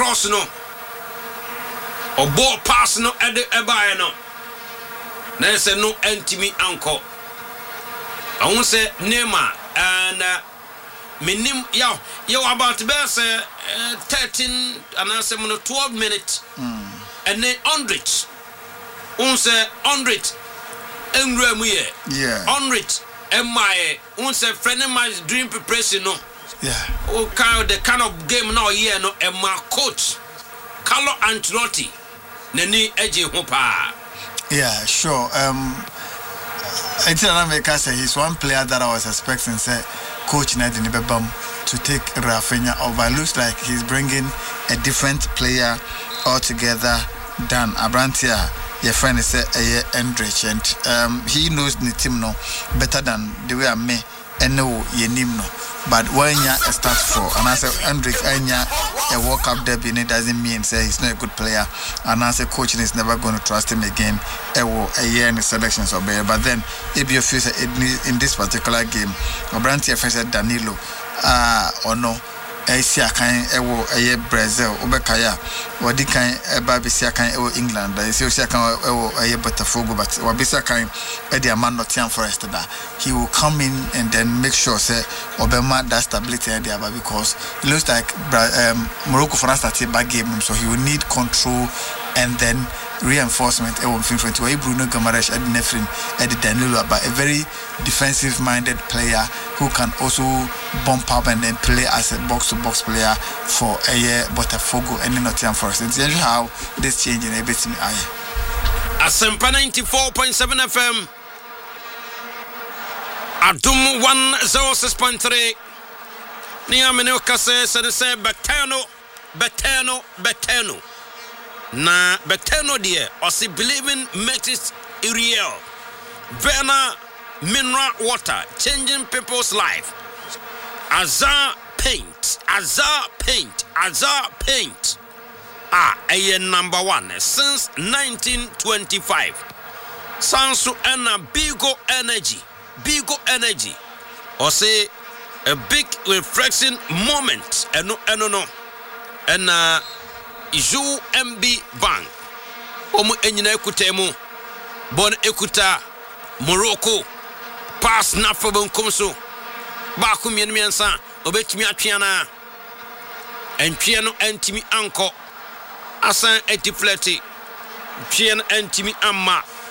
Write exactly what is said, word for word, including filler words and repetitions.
cross no or ball pass no at the ebae no na say no entimi anko I won't say Neymar and uh, minim yo yo about to be say uh, thirteen and I say twelve minutes mm. and then one hundred un say one hundred enra mu ye yeah one hundred my un say friend my dream preparation no yeah o kind the kind of game now here no and my coach Carlo Ancelotti nani eje ho pa yeah sure um I tell America say he's one player that I was expecting say coach Nadine Bebam to take Rafinha over. Looks like he's bringing a different player altogether than Abrantia. Your friend is a Endrich, and um, he knows the team no better than the way I may and know ye name no. But when you start for and I say Endrich Enya a walk up there it doesn't mean say he's not a good player. And I say coach is never going to trust him again. A year in the selections or better. But then if you feel in this particular game, Abrantia said Danilo uh or no. Asia kan ewo eye Brazil obekaya wadi kan eba bisia kan ewo England da isi osia kan ewo eye Botafogo but wabisia kan e the man Nottingham Forest da he will come in and then make sure say obema that stability there because it looks like um, Morocco for us started back game so he will need control and then reinforcement ewo fifty where Bruno Guimaraes and Nefrin and Danilo but a very defensive minded player who can also bump up and then play as a box to box player for a year Botafogo and Nottingham Forest. And see how this change in everything I Asempa ninety-four point seven F M Adum one oh six point three Niamene Okase said say Betano Betano Betano na Betano dear or see believing makes it real. Verna mineral water changing people's life. Azar paint, Azar paint, Azar paint. Ah, a number one since nineteen twenty-five. Sansu ena Bigo Energy, Bigo Energy. Or say a big reflection moment. Eno eno no. And uh, U M B Bank. Omu enyina ekutemu. Bon ekuta Morocco. Pass na for bonkomso. Ba ku mien miensa obetimi atweana. Entwe no antimi anko. Asan etifleti. Twe no antimi amma.